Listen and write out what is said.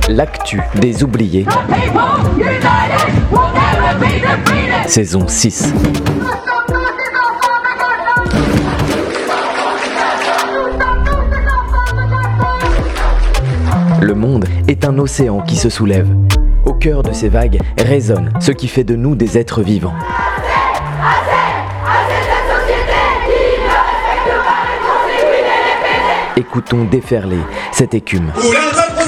L'actu des oubliés. Saison 6. Le monde est un océan qui se soulève. Au cœur de ces vagues résonne ce qui fait de nous des êtres vivants. Écoutons déferler cette écume.